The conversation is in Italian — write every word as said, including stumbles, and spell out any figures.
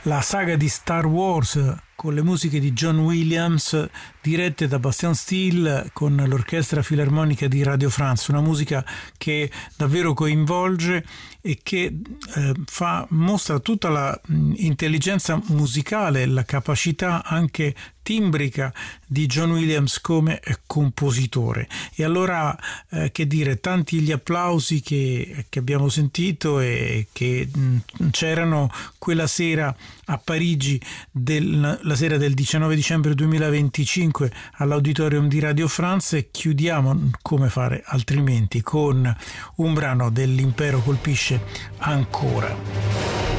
la saga di Star Wars con le musiche di John Williams dirette da Bastien Steele con l'Orchestra Filarmonica di Radio France, una musica che davvero coinvolge e che eh, fa, mostra tutta la mh, intelligenza musicale, la capacità anche timbrica di John Williams come compositore. E allora eh, che dire, tanti gli applausi che, che abbiamo sentito e che mh, c'erano quella sera a Parigi, del, la sera del diciannove dicembre duemilaventicinque all'Auditorium di Radio France, e chiudiamo, come fare altrimenti, con un brano dell'Impero colpisce ancora.